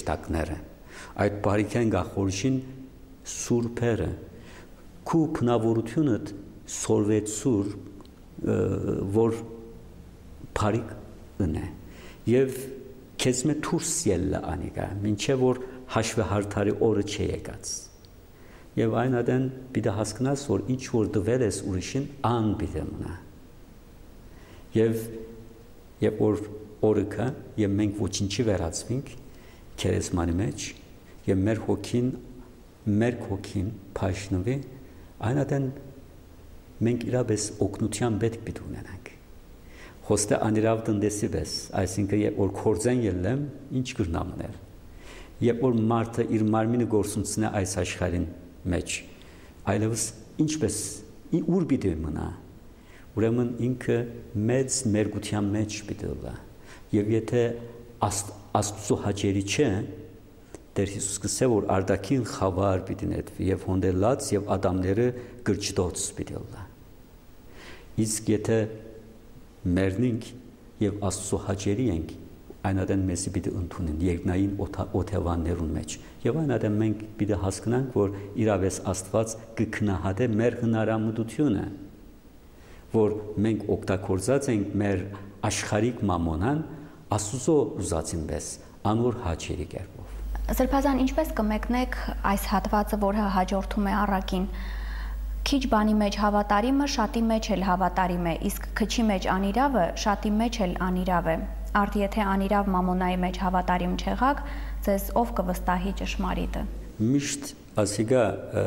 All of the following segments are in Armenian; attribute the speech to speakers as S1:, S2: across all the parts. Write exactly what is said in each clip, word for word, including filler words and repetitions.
S1: շեշտակները, այդ բարիքային գախորժին սուրբերը, քու բնավորությունդ սորվեցուր, որ բարիք ընե, և քեզ մե թուրս ելլը անիգա, մինչև որ հաշվեհարդարի օրը չէ եկած։ Եվ այն ադեն պիտի հասկնաս, որ ինչ որ դվել ես ուրիշին ան պիտի մնա։ Եվ երբ որ օրը կա, և մենք ոչինչի վերածվենք քերեսմանի մեջ, և մեր հոգին, մեր հոգին փայշնվի, այն ադեն մենք իրապես օգնության պետք պիտի ունենանք։ Խոստե անիրավ տնտեսի պես, այսինքն երբ որ կորձեն ելլեմ, ինչ կրնամ ունել։ Երբ որ մարդը իր մարմինը գործունցնե այս աշխարհին մեջ, այլևս ինչպես ուր պիտի մնա, ուրեմն ինքը մեծ մերգության մեջ պիտի լա, և եթե Աստծո հաճելի չէ, Տեր Հիսուս կսե, որ արտաքին խավար պիտի նետվի, և հոնդելած և ադամները գրճտոց պիտի լա։ Իսկ եթե մեռնենք և Աստծո հաճելի ենք, այն ադեն մեզի պիտի ընդունեն երկնային օթևաններուն մեջ, և այն ադեն մենք պիտի հասկնանք, որ իրավես Աստված կգնահատե մեր հնարամտությունը, որ մենք օգտագործած ենք մեր աշխարհիկ մամոնան Աստծո ուզածին պես անոր հաճելի կերպով։
S2: Սրբազան, ինչպես կմեկնեք այս հատվածը, որը հաջորդում է առակին, քիչ բանի մեջ հավատարիմը շատի մեջ էլ հավատարիմ է, իսկ քչի մեջ անիրավը շատի մեջ էլ անիրավ է։ Արդ եթե անիրավ մամոնայի մեջ հավատարիմ չեղաք, ձեզ ով կվստահի ճշմարիտը։
S1: Միշտ ասիգա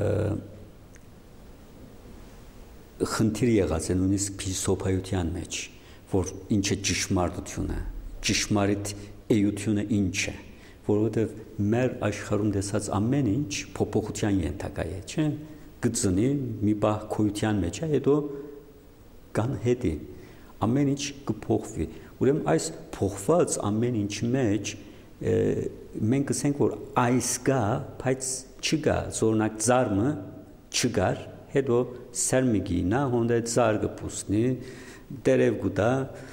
S1: խնդիր եղած է նույնիսկ փիլիսոփայության մեջ, որ ինչ է ճշմարտությունը, ճշմարիտ էությունը ինչ է, որովհետև մեր աշխարհում տեսած ամեն ինչ փոփոխության ենթակա է, չէ՞։ Գծնի մի բախ քոյության մեջ է, հետո կան հետի, ամեն ինչ կփոխվի։ Ուրեմն այս փոխված ամեն ինչի մեջ մենք կսենք, որ այս կա, բայց չկա, զորնակ ծարմը չկար, հետո սերմիկի նա հոնդե ծար կպուսնի, դերև գուտա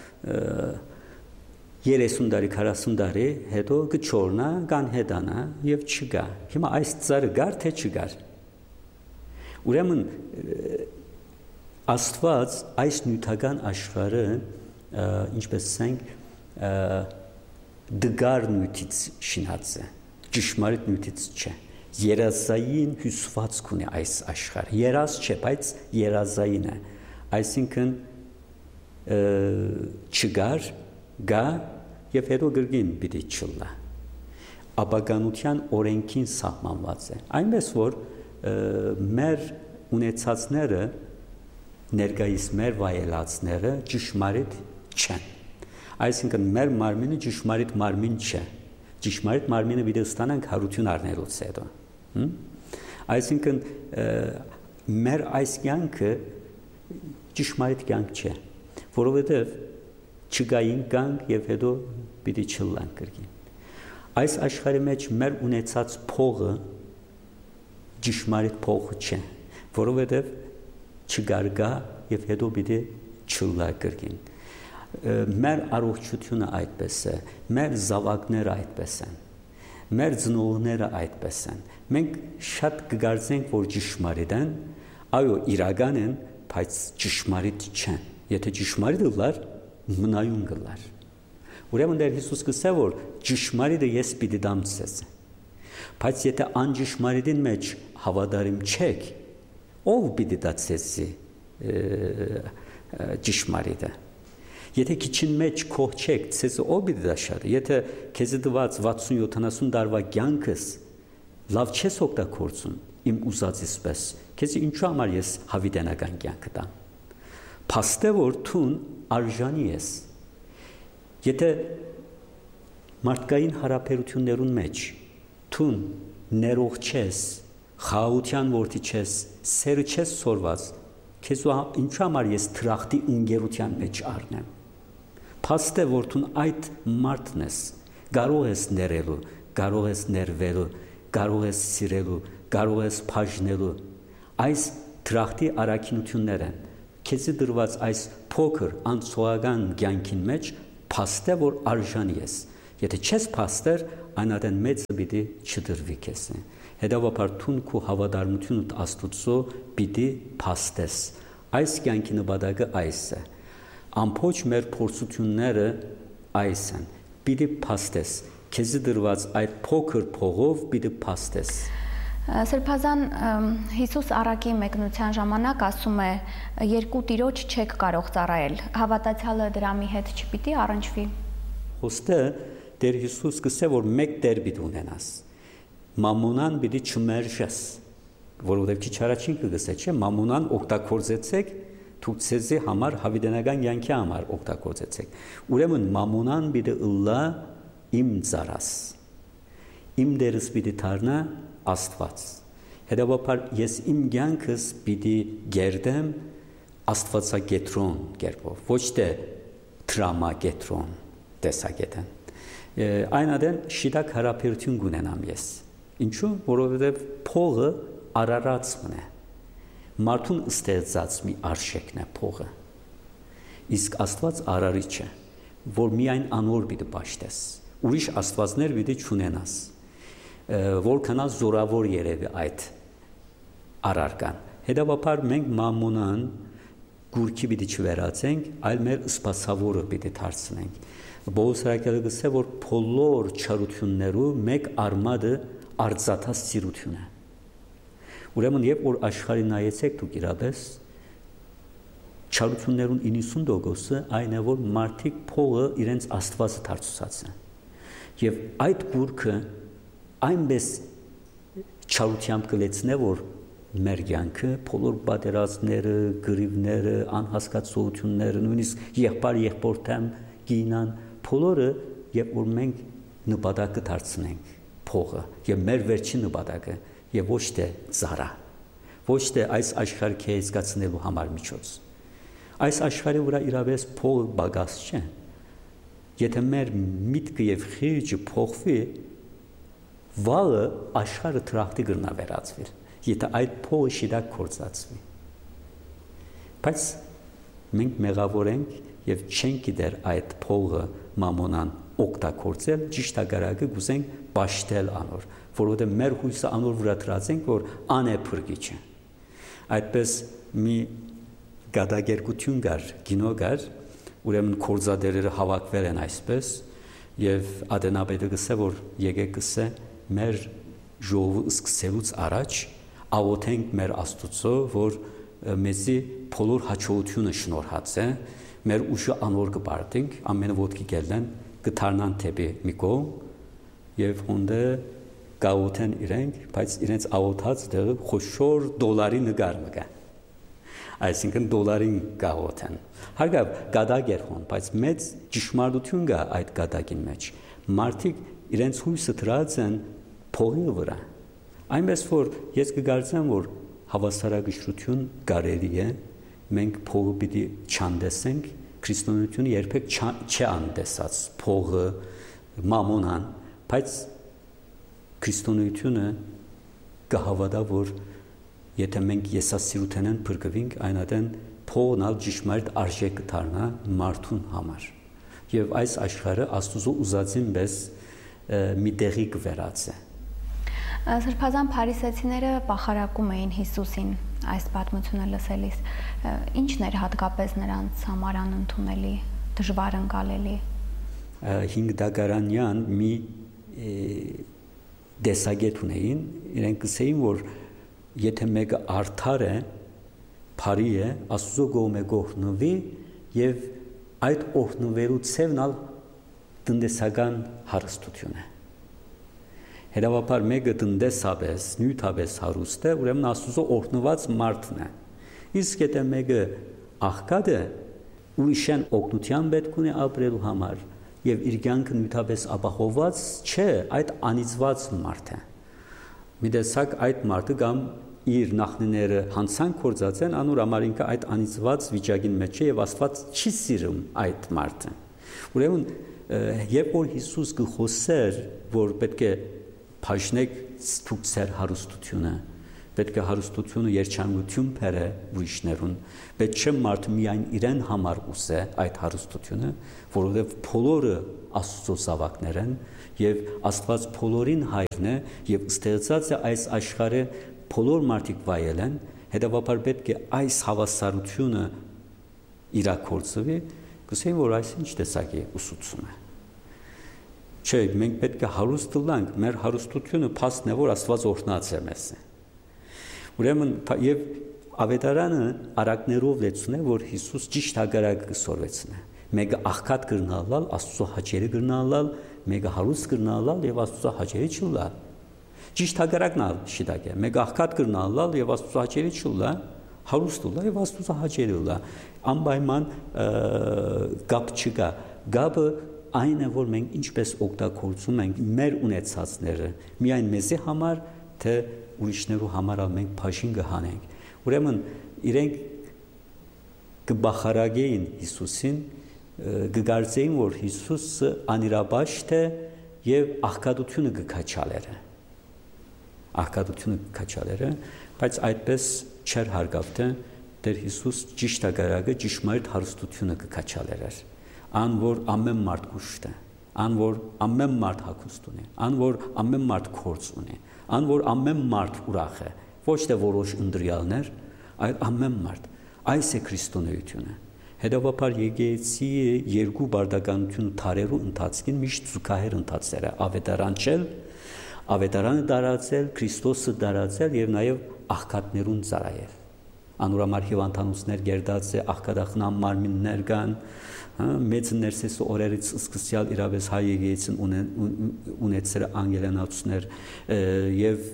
S1: երեսուն տարի, քառասուն տարի, հետո կչորնա, կան հետանա և չկա։ Հիմա այս ծարը գար, թե չգար։ Ուրեմն Աստված այս նյութական աշխարհը, ինչպես ասենք, դգար նյութից շինած է, ճշմարիտ նյութից չէ։ Երազային հյուսվածք ունի այս աշխարհը։ Երազ չէ, բայց երազային է։ Այսինքն չգար, գա և հետո գրգին պիտի չլա։ Ապագանության օրենքին սահմանված է։ Այնպես որ մեր ունեցածները, ներկայիս մեր վայելածները ճշմարիտ չեն։ Այսինքն մեր մարմինը ճշմարիտ մարմին չէ։ Ճշմարիտ մարմինը պիտի ստանանք հարություն առնելուց հետո։ Այսինքն մեր այս կյանքը ճշմարիտ կյանք չէ, որովհետև չգային կյանք և հետո պիտի չլանք կրկին։ Այս աշխարհի մեջ մեր ունեցած փողը ճշմարիտ փողը չէ, որովհետև չգարգա և հետո պիտի չլա կրկին։ Մեր առողջությունը այդպես է, մեր զավակները այդպես են, մեր ծնողները այդպես են։ Մենք շատ կգարձենք, որ ճշմարիտ են, այո, իրական են, բայց ճշմարիտ չեն։ Եթե ճշմարիտ լար, մնայուն կլար։ Ուրեմն Տեր Հիսուս կսե, որ ճշմարիտը ես պիտի դամ ձեզ։ Բայց եթե անճշմարիտին մեջ հավատարիմ չեք, ով պիտի դա ձեզի ճշմարիտը։ Եթե քիչին մեջ քող չեք, ցեզ ով պիտի դա շարի։ Եթե քեզի տված վաթսուն յոթանասուն տարվա կյանքս լավ չես օգտագործում իմ ուզածից պես, քեզի ինչու համար ես հավիտենական կյանք տամ։ Փաստե որ թուն արժանի ես։ Եթե մարդկային հարաբերություններուն մեջ թուն ներող չես, խաղաղության որդի չես, սերը չես սորված, քեզ ինչու համար ես թրախտի ընկերության մեջ առնեմ։ Փաստ է որ թուն այդ մարդն ես, կարող ես ներելու, կարող ես ներվելու, կարող ես սիրելու, կարող ես բաժնելու։ Այս թրախտի առաքինություններ են։ Քեզի դրված այս փոքր անցողական կյանքին մեջ փաստ է որ արժանի ես։ Եթե չես փաստեր, այնադեն մեծը պիտի չդրվի քեզ։ Հետևաբար թուն քո հավատարմությունդ Աստուծո պիտի փաստես։ Այս կյանքի նպատակը այս է։ Ամբողջ մեր փորձությունները այս են։ Պիտի փաստես։ Քեզ դրված այդ փոքր փողով պիտի փաստես։
S2: Սրբազան Հիսուս առակի մեկնության ժամանակ ասում է երկու տիրոջ չեք կարող ծառայել։ Հավատացյալը դրամի հետ չպիտի առնչվի։ Ոստե
S1: Տեր Հիսուս կսե որ մեկ տեր պիտի ունենաս։ Մամոնան պիտի չմերժես, որովհետև քիչ առաջին կգսե, չէ՞, մամոնան օգտագործեցեք, դուք ցեզի համար հավիտենական յանքի համար օգտագործեցեք։ Ուրեմն մամոնան պիտի ըլլա իմ ծառաս։ Իմ դերս պիտի դառնա Աստված։ Հետևաբար ես իմ կյանքս պիտի գերդեմ աստվածակետրոն կերպով, ոչ թե դրամակետրոն տեսակետն։ Այն adեն շիտակ հարաբերություն կունենամ ես։ Ինչու՞, որովհետև փողը արարածն է։ Մարդուն ստեղծած մի արժեքն է փողը։ Իսկ Աստված արարիչ է, որ միայն անոր պիտի պաշտես։ Ուրիշ աստվածներ պիտի չունենաս։ Որքանալ զորավոր երևի այդ արարկան։ Հետևաբար մենք մամոնան գուրքի պիտի չվերածենք, այլ մեր սպասավորը պիտի դարձնենք։ Պողոս Հրաքյալը գսե որ բոլոր չարություններու մեկ արմատը արծաթած սիրություն է։ Ուրեմն երբ որ աշխարհի նայեցեք դուք իրապես չարություններուն իննսուն տոկոսը այն է որ մարդիկ փողը իրենց Աստվածը դարձուցած են։ Եվ այդ գուրքը այնպես չարությամբ կլեցնե որ մեր կյանքը բոլոր պատերազմները, գրիվները, անհասկացությունները, նույնիսկ եղբայր եղբորտեմ գինան, բոլորը երբ որ մենք նպատակը դարձնենք փողը եւ մեր վերջին նպատակը եւ ոչ թե ծառա, ոչ թե այս աշխարհը կայացնելու համար միջոց։ Այս աշխարհի վրա իրավես փողը բագաս չէ։ Եթե մեր միտքը եւ խիղճը փոխվի, վաղը աշխարհը տրախտի գրնա վերածվի, եթե այդ փողը շիդակ կործածվի։ Բայց մենք մեղավոր ենք եւ չենք գիտեր այդ փողը մամոնան օգտագործել, ճիշտ ագարակը գուզենք պաշտել անոր, որովհետեւ մեր հույսը անոր վրա դրած ենք, որ ան է փրկիչ է։ Այդպես մի գադագերգություն կար, գինո կար, ուրեմն կորզադերերը հավաքվել են այսպես եւ Ադենապետը գսե որ եկեք գսե մեր ժողովը սկսելուց առաջ աղոթենք մեր Աստուծո, որ մեզի բոլոր հաջողությունը շնորհած է, մեր ուժը անոր կբարդենք, ամենը ոտքի գելեն, կթարնան թեպի մի կողմ եւ հոնդե գաղոթեն իրենք, բայց իրենց աղոթած դերը խոշոր դոլարի նկար մգա։ Այսինքն դոլարին գաղոթեն։ Հարգավ գադակ էր հոն, բայց մեծ ճշմարտություն կա այդ գադակին մեջ։ Մարդիկ իրենց հույսը դրած են փողի վրա։ Այնպես որ ես կգործեմ որ հավասարակշռություն կարելի է, մենք փողը պիտի չանդեսենք, քրիստոնեությունը երբեք չանդեսած փողը, մամոնան, բայց քրիստոնեությունը կհավատա որ եթե մենք եսասիրութենեն փրկվենք, այնադեն փողն ալ ճշմարիտ արժեք կդառնա մարդուն համար։ Եվ այս աշխարհը Աստուծո ուզածին պես մի տեղի կվերածի։
S2: Սրբազան փարիսեցիները պախարակում էին Հիսուսին այս պատմությունը լսելիս։ Ինչն էր հատկապես նրանց համար անընդունելի, դժվար ընկալելի։
S1: Հինգ դակարանյան մի դեսագետ ունեին, իրենք ասեին որ եթե մեկը արդար է, բարի է, Աստծո կողմը գողնվի եւ այդ օգնվելու ցևն ալ տնտեսական հարստություն է։ Հետևաբար մեկը տնտեսապես, նյութապես հարուստ է, ուրեմն Աստծո օգնված մարդն է։ Իսկ եթե մեկը աղքատ է, ուրիշն օգնության պետք ունի ապրելու համար եւ իր կյանքը նյութապես ապահովված չէ, այդ անիծված մարդ է։ Մի տեսակ այդ մարդը կամ իր նախնիները հանցան կործած են, անոր համար ինքը այդ անիծված վիճակին մեջ է եւ Աստված չի սիրում այդ մարդը։ Ուրեմն երբ որ Հիսուս գխոսեր, որ պետք է բաժնեք ցուցեր հարստությունը, պետք է հարստությունը երջանկություն բերե ուրիշներուն, պետք չէ մարդը միայն իրեն համար ուզե այդ հարստությունը, որովհետև բոլորը Աստծո զավակներ են եւ Աստված բոլորին հայրն է եւ ստեղծած է այս աշխարհը բոլոր մարդիկ վայել են, հետեւաբար պետք է այս հավասարությունը իրակորձվի, գուցե որ այս ինչ տեսակի ուսուցում է։ Չէ, մենք պետք է հարուստ լինենք, մեր հարստությունը փաստն է, որ Աստված օրհնած է մեզ։ Ուրեմն եւ Ավետարանը արակներով լեցուն է, որ Հիսուս ճիշտ հագարակ կսորվեցնե։ Մեկը աղքատ կրնալալ, Աստծո հաճելի կրնալալ, մեկը հարուստ կրնալալ եւ Աստծո հաճելի չլա։ Ճիշտ հագարակն է շիտակը։ Մեկը աղքատ կրնալալ եւ Աստծո հաճելի չլա, հարուստ լա եւ Աստծո հաճելի լա։ Անպայման գապ չկա։ Գապը այն է, որ մենք ինչպես օգտագործում ենք մեր ունեցածները, միայն մեզի համար, թե ուրիշներու համար մենք բաժին կհանենք։ Ուրեմն իրենք կբախարագեին Հիսուսին, կգարձեին, որ Հիսուսը անիրաբաշտ է եւ աղքատությունը կքաչալեր է։ Աղքատությունը կքաչալեր է, բայց այդպես չէր հարգավտը, Տեր Հիսուս ճիշտ ագարակը ճշմարիտ հարստությունը կքաչալեր էր։ Ան որ ամեն մարդ կուշտ է, ան որ ամեն մարդ հագուստ ունի, ան որ ամեն մարդ կորց ունի, ան որ ամեն մարդ ուրախ է, ոչ թե որոշ ընտրյալներ, այլ ամեն մարդ։ Այս է քրիստոնեությունը։ Հետևաբար եկեղեցի երկու բարդականություն թարերու ընթացքին միշտ զուգահեռ ընթացել է, ավետարան չել, ավետարանը դարացել, Քրիստոսը դարացել եւ նաեւ աղքատներուն ծառայել։ Անուրամար հիվանդանոցներ գերդած է, աղքատախնամ մարմիններ կան, մեծ ներսես օրերից սկսյալ իրավես հայ եկեղեցին ունեցել անգելանացուներ եւ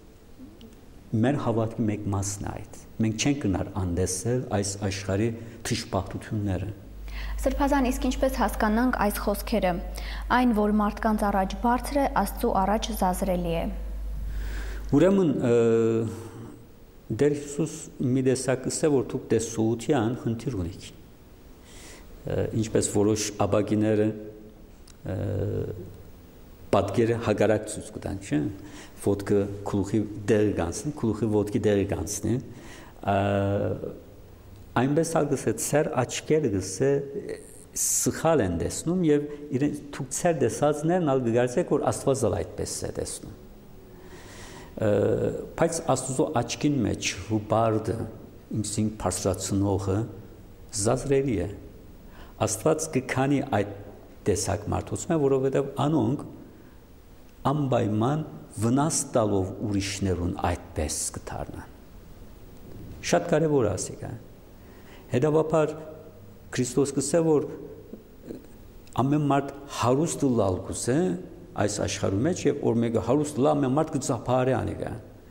S1: մեր հավատքի մեկ մասն է այդ։ Մենք չենք գնար անդեսել այս աշխարհի թշպախտությունները։
S2: Սրբազան, իսկ ինչպես հասկանանք այս խոսքերը, այն, որ մարդկանց առաջ բարձր է, Աստծո առաջ զազրելի է։
S1: Ուրեմն Դեր Հիսուս մի տեսակս է, որ դուք տեսողության խնդիր ունեք։ Ինչպես որոշ աբագիները պատկերը հագարակ ցույց կտան, չէ՞, ոտքը գլուխի դեր գանցնի, գլուխի ոտքի դեր գանցնի, այնպես ալգս է ծեր աչքերը գսե սխալ են տեսնում եւ իրեն դուք ծեր տեսածներն ալ գարցեք որ Աստվածը այդպես է տեսնում։ Բայց Աստծո աչքին մեջ հուբարդը, ինքսին բարձրացնողը զազրելի է։ Աստված կքանի այդ տեսակ մարդուցում է, որովհետև անոնք անպայման վնաս տալով ուրիշներուն այդպես կդառնան։ Շատ կարևոր ասիկ է։ Հետևաբար Քրիստոս կսե, որ ամեն մարդ հարուստ լալ կուսե այս աշխարհի մեջ եւ որ մեկը հարուստ լա ամեն մարդ կծափարի անիկա։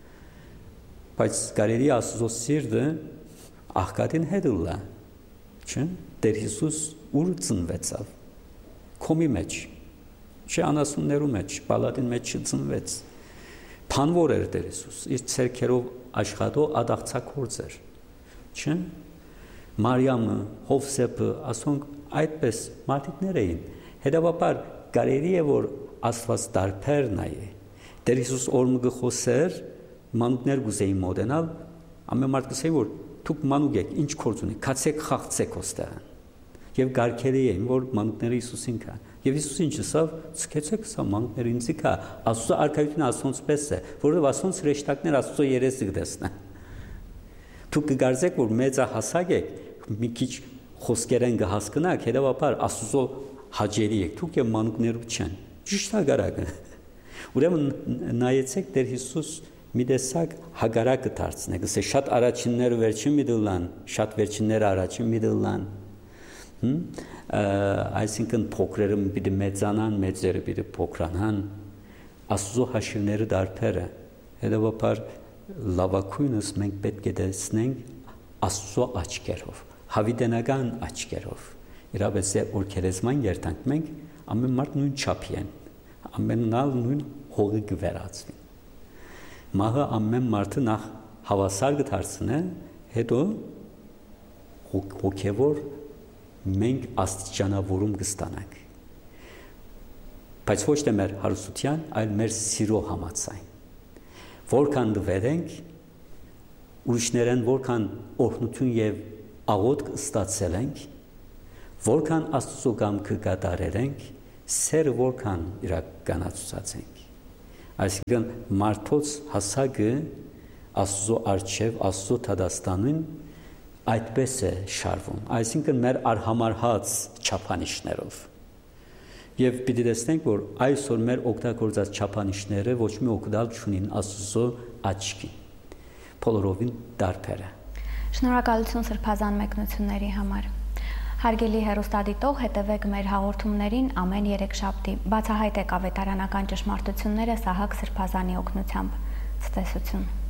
S1: Բայց կարելի Աստծո սիրտը աղքատին հետ լա։ Չէ՞։ Տեր Հիսուս ուր ծնվեցավ։ Քոմի մեջ։ Չէ անասուններու մեջ, պալատին մեջ չծնվեց։ Փանվոր էր Տեր Հիսուս, իր ցերքերով աշխատող ադաղցակորձ էր։ Չէ՞։ Մարիամը, Հովսեփը, ասոնք այդպես մարդիկներ էին։ Հետևաբար կարելի է որ Աստված դարբերն է։ Տեր Հիսուս օրը գխոսեր, մանուկներ գուզեին մոդենալ, ամեն մարդ կսեի որ դուք մանուկ եք, ինչ գործ ունի, քացեք խաղցեք ոստեղան։ Եվ գարկելի էին որ մանուկները Հիսուսին կան։ Եվ Հիսուս ինչ ասավ, ցկեցեք սա մանուկները ինձի կա, Աստծո արքայությունը ասոնց պես է, որովհետև ասոնց հրեշտակներ Աստծո երեսը կտեսնեն։ Դուք կգարձեք որ մեծահասակ եք, մի քիչ խոսքերեն կհասկանաք, հետևաբար Աստծո հաճելի եք, դուք եւ մանուկներու չեն։ Ճիշտ հագարակը։ Ուրեմն նայեցեք Տեր Հիսուս մի տեսակ հագարակը դարձնե, գսե շատ առաջինները վերջին մի դլան, շատ վերջինները առաջին մի դլան։ Հմ այսինքն փոքրերը պիտի մեծանան, մեծերը պիտի փոքրանան։ Աստծո հաշիվները դարբեր է։ Հետևաբար լավակույնս մենք պետք է տեսնենք Աստծո աչքերով, հավիտենական աչքերով։ Իրավես է որ քերեզման երթանք մենք ամեն մարդ նույն չափի են, ամենալ նույն հողի կվերածվին։ Մահը ամեն մարդը նախ հավասար կդարձնե, հետո հոգևոր մենք աստիճանավորում կստանանք։ Բայց ոչ թե մեր հարստության, այլ մեր սիրո համաձայն։ Որքան դվերենք, ուրիշներեն որքան օրհնություն եւ աղոթք ստացել ենք, որքան Աստծո կամքը կատարել ենք, սերը որքան իրականացուցած ենք։ Այսինքն մարդոց հասակը Աստծո արչև, Աստծո թադաստանին այդպես է շարվում, այսինքն մեր արհամարհած չափանիշներով։ Եվ պիտի տեսնենք, որ այսօր մեր օգտագործած չափանիշները ոչ մի օգտալ չունին Աստծո աչքին, բոլորովին տարբեր է։
S2: Շնորհակալություն սրբազան մեկնությունների համար։ Հարգելի հեռուստադիտող, հետևեք մեր հաղորդումներին ամեն երեքշաբթի։ Բացահայտեք ավետարանական ճշմարտությունները Սահակ Սրբազանի օգնությամբ։ Ցտեսություն։